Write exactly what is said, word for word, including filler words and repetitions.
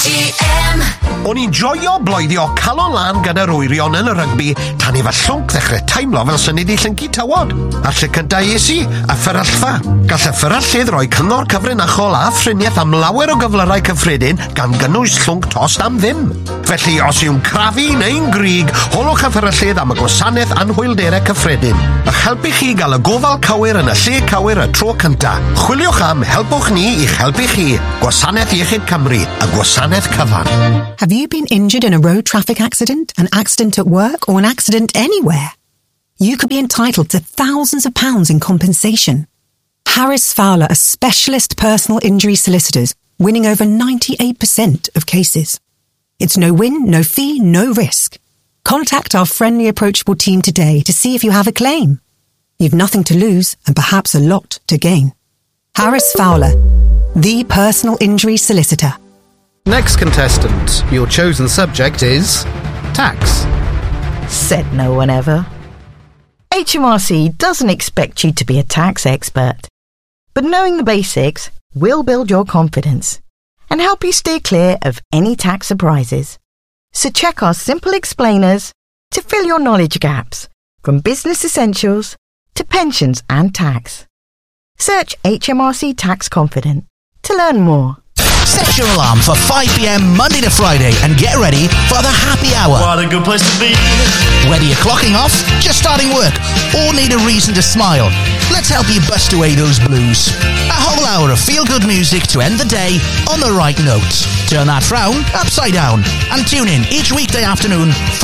G M. O'n i'n joio bloeddio calon lan gyda'r wyrion yn y rygbi tan i fy llwnc ddechrau teimlo fel sy'n i llyncu tywod. A lle cynta es i, a fferyllfa. Gall y fferyllydd roi cyngor cyfrinachol a phriniaeth am lawer o gyflyrau cyffredin gan gynnwys llwnc tost am ddim. Felly, os yw'n crafu neu'n grig, holwch y fferyllydd am y gwasanaeth anhwylderau cyffredin. Ych helpu chi gael y gofal cywir yn y lle cywir y tro cynta. Chwiliwch am Helpwch Ni i'ch helpu chi. Gwasanaeth Iechyd Cymru, y gwasanaeth cyfan. Have you been injured in a road traffic accident, an accident at work, or an accident anywhere? You could be entitled to thousands of pounds in compensation. Harris Fowler are specialist personal injury solicitors, winning over ninety-eight percent of cases. It's no win, no fee, no risk. Contact our friendly, approachable team today to see if you have a claim. You've nothing to lose and perhaps a lot to gain. Harris Fowler, the personal injury solicitor. Next contestant, your chosen subject is tax. Said no one ever. H M R C doesn't expect you to be a tax expert, but knowing the basics will build your confidence and help you steer clear of any tax surprises. So check our simple explainers to fill your knowledge gaps, from business essentials to pensions and tax. Search H M R C Tax Confident to learn more. Set your alarm for five p.m. Monday to Friday and get ready for the happy hour. What a good place to be. Whether you're clocking off, just starting work, or need a reason to smile, let's help you bust away those blues. A whole hour of feel-good music to end the day on the right note. Turn that frown upside down and tune in each weekday afternoon from